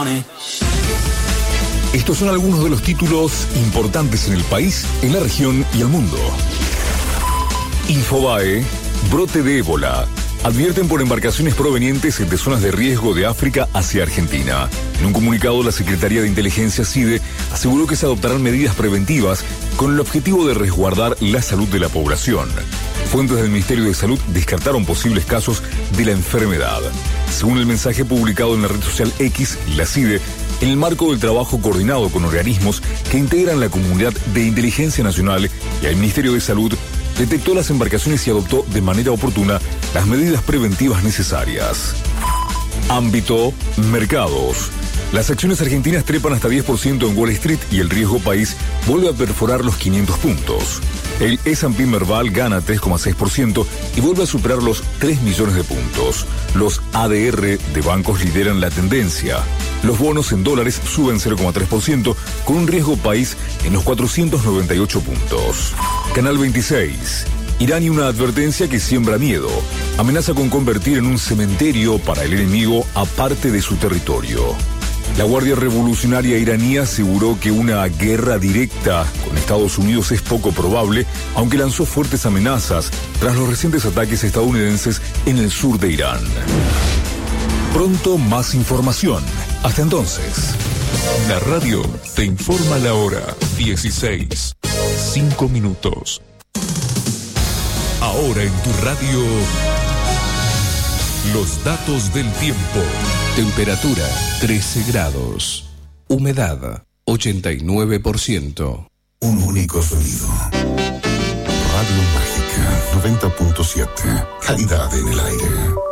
Estos son algunos de los títulos importantes en el país, en la región y el mundo. Infobae, brote de ébola. Advierten por embarcaciones provenientes de zonas de riesgo de África hacia Argentina. En un comunicado, la Secretaría de Inteligencia CIDE aseguró que se adoptarán medidas preventivas con el objetivo de resguardar la salud de la población. Fuentes del Ministerio de Salud descartaron posibles casos de la enfermedad. Según el mensaje publicado en la red social X, la CIDE, en el marco del trabajo coordinado con organismos que integran la Comunidad de Inteligencia Nacional y al Ministerio de Salud, detectó las embarcaciones y adoptó de manera oportuna las medidas preventivas necesarias. Ámbito mercados. Las acciones argentinas trepan hasta 10% en Wall Street y el riesgo país vuelve a perforar los 500 puntos. El S&P Merval gana 3,6% y vuelve a superar los 3 millones de puntos. Los ADR de bancos lideran la tendencia. Los bonos en dólares suben 0,3% con un riesgo país en los 498 puntos. Canal 26. Irán y una advertencia que siembra miedo. Amenaza con convertir en un cementerio para el enemigo a parte de su territorio. La Guardia Revolucionaria iraní aseguró que una guerra directa con Estados Unidos es poco probable, aunque lanzó fuertes amenazas tras los recientes ataques estadounidenses en el sur de Irán. Pronto más información. Hasta entonces. La radio te informa la hora 16:05. Ahora en tu radio, los datos del tiempo. Temperatura 13 grados. Humedad 89%. Un único sonido. Radio Mágica 90.7. Calidad en el aire.